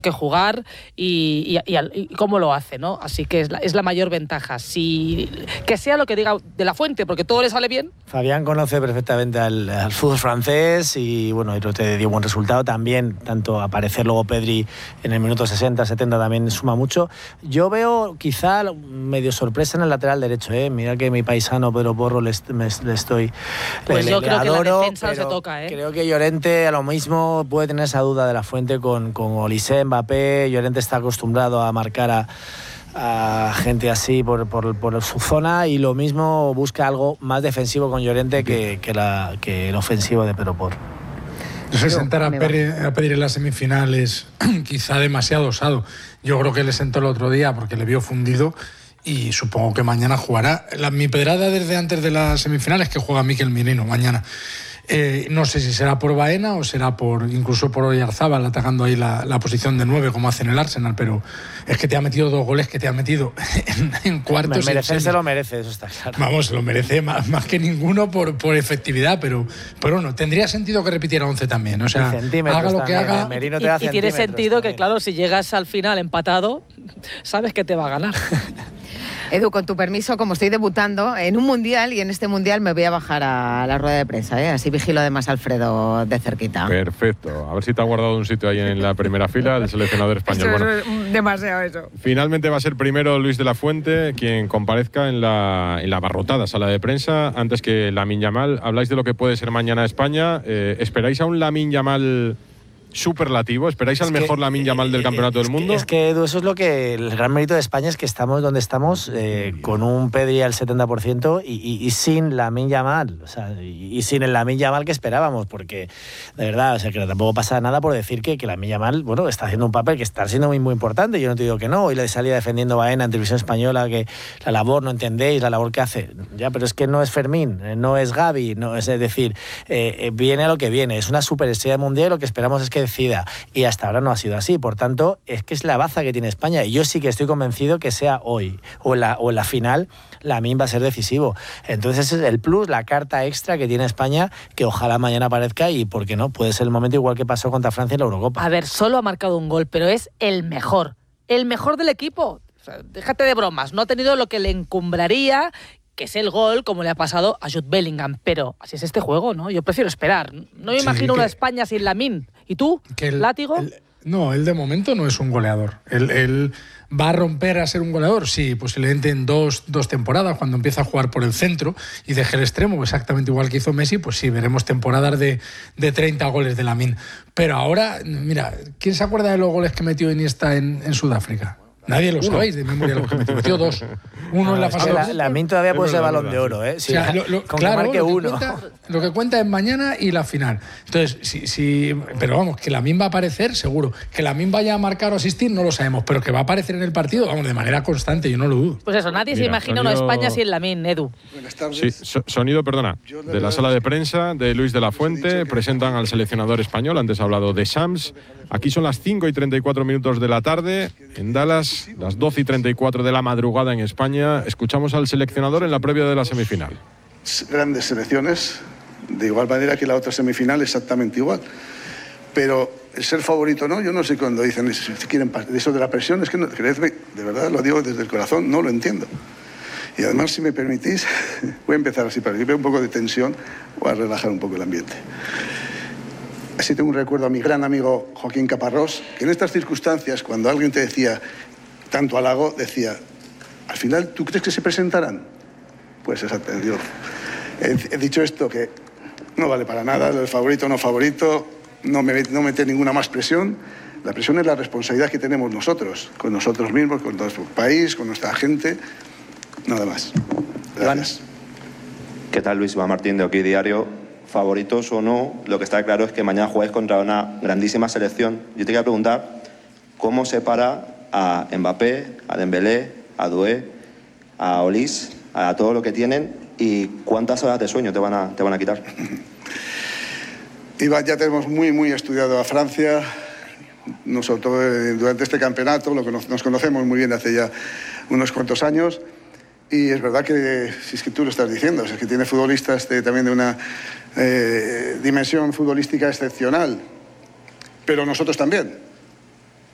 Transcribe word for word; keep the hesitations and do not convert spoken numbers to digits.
que jugar y, y, y, y cómo lo hace, ¿no? Así que es la, es la mayor ventaja. Si, que sea lo que diga de la Fuente, porque todo le sale bien. Fabián conoce perfectamente al, al fútbol francés y bueno, y te dio buen resultado también, tanto aparecer luego Pedri en el minuto sesenta, setenta también suma mucho. Yo veo quizá medio sorpresa en el lateral derecho, ¿eh? Mira que mi paisano Pedro Porro le, me, le estoy pues le, yo le creo adoro, que la defensa se toca, ¿eh? Creo que Llorente a lo mismo puede tener esa duda de la Fuente con, con Olise, Mbappé. Llorente está acostumbrado a marcar a a gente así por, por, por su zona y lo mismo busca algo más defensivo con Llorente que, que, la, que el ofensivo de Pedro Porro. No sé, sentar a pedir, a pedir en las semifinales quizá demasiado osado. Yo creo que le sentó el otro día porque le vio fundido y supongo que mañana jugará. La, mi pedrada desde antes de las semifinales es que juega Mikel Merino mañana. Eh, no sé si será por Baena o será por incluso por Oyarzábal atacando ahí la, la posición de nueve como hace en el Arsenal, pero es que te ha metido dos goles que te ha metido en, en cuartos. Merecerse lo merece, eso está claro. Vamos, lo merece más, más que ninguno por, por efectividad, pero, pero bueno, tendría sentido que repitiera once también. O sea, haga lo que haga. Merino te da y, y tiene sentido también. Que, claro, si llegas al final empatado, sabes que te va a ganar. Edu, con tu permiso, como estoy debutando en un mundial y en este mundial me voy a bajar a la rueda de prensa, ¿eh? Así vigilo además a Alfredo de cerquita. Perfecto. A ver si te ha guardado un sitio ahí en la primera fila del seleccionador español. Eso bueno, es demasiado eso. Finalmente va a ser primero Luis de la Fuente quien comparezca en la, en la abarrotada sala de prensa antes que Lamine Yamal. Habláis de lo que puede ser mañana España. Eh, ¿Esperáis a un Lamine Yamal superlativo? ¿Esperáis es al mejor Lamine Yamal del campeonato del mundo? Es que, Edu, eso es lo que el gran mérito de España es que estamos donde estamos, eh, con un Pedri al setenta por ciento y, y, y sin Lamine Yamal, o sea, y, y sin el Lamine Yamal que esperábamos, porque de verdad, o sea, que tampoco pasa nada por decir que, que Lamine Yamal, bueno, está haciendo un papel que está siendo muy, muy importante. Yo no te digo que no, hoy le salía defendiendo Baena en Televisión Española que la labor, no entendéis la labor que hace, ya, pero es que no es Fermín, no es Gavi, no, es decir, eh, viene a lo que viene, es una superestrella mundial y lo que esperamos es que decida, y hasta ahora no ha sido así. Por tanto, es que es la baza que tiene España y yo sí que estoy convencido que sea hoy o en la, o en la final Lamine va a ser decisivo. Entonces ese es el plus, la carta extra que tiene España, que ojalá mañana aparezca y, ¿por qué no? Puede ser el momento igual que pasó contra Francia en la Eurocopa. A ver, solo ha marcado un gol, pero es el mejor, el mejor del equipo. O sea, déjate de bromas, no ha tenido lo que le encumbraría, que es el gol, como le ha pasado a Jude Bellingham, pero así es este juego, ¿no? Yo prefiero esperar. No me sí, imagino que, una España sin Lamine. ¿Y tú, que el, Látigo? El, no, él de momento no es un goleador. Él, él va a romper a ser un goleador, sí, posiblemente en dos, dos temporadas, cuando empieza a jugar por el centro y deje el extremo, exactamente igual que hizo Messi, pues sí, veremos temporadas de, de treinta goles de Lamine. Pero ahora, mira, ¿quién se acuerda de los goles que metió Iniesta en, en Sudáfrica? Nadie lo sabéis de memoria lo que metió. Metió dos. Uno no, en la fase. La, Lamine todavía puede ser balón de oro, ¿eh? Sí, o sea, lo, lo, con claro, que marque lo que uno. Cuenta, lo que cuenta es mañana y la final. Entonces, sí, sí, pero vamos, que Lamine va a aparecer, seguro. Que Lamine vaya a marcar o asistir, no lo sabemos, pero que va a aparecer en el partido, vamos, de manera constante, yo no lo dudo. Pues eso, nadie Mira, se imagina sonido... una España sin Lamine, Edu. Buenas tardes. Sí, so, sonido, perdona, de la sala de prensa de Luis de la Fuente. Presentan al seleccionador español, antes ha hablado de Shams. Aquí son las cinco y treinta y cuatro minutos de la tarde. En Dallas, las doce y treinta y cuatro de la madrugada en España. Escuchamos al seleccionador en la previa de la semifinal. Grandes selecciones, de igual manera que la otra semifinal, exactamente igual. Pero el ser favorito, ¿no? Yo no sé cuando dicen si quieren eso de la presión, es que, no, creedme, de verdad lo digo desde el corazón, no lo entiendo. Y además, si me permitís, voy a empezar así, para que vea un poco de tensión, voy a relajar un poco el ambiente. Así tengo un recuerdo a mi gran amigo Joaquín Caparrós, que en estas circunstancias, cuando alguien te decía tanto halago, decía, al final, ¿tú crees que se presentarán? Pues exactamente, yo he, he dicho esto, que no vale para nada, el favorito o no favorito, no, me, no meter ninguna más presión. La presión es la responsabilidad que tenemos nosotros, con nosotros mismos, con nuestro país, con nuestra gente, nada más. Gracias. ¿Qué tal, Luis? Iván Martín, de OK Diario. Favoritos o no, lo que está claro es que mañana jugáis contra una grandísima selección. Yo te quería preguntar cómo separa a Mbappé, a Dembélé, a Doué, a Olise, a todo lo que tienen y cuántas horas de sueño te van a, te van a quitar. Iván, ya tenemos muy, muy estudiado a Francia, nosotros durante este campeonato, lo que nos, nos conocemos muy bien hace ya unos cuantos años. Y es verdad que, si es que tú lo estás diciendo, es que tiene futbolistas de, también de una eh, dimensión futbolística excepcional. Pero nosotros también.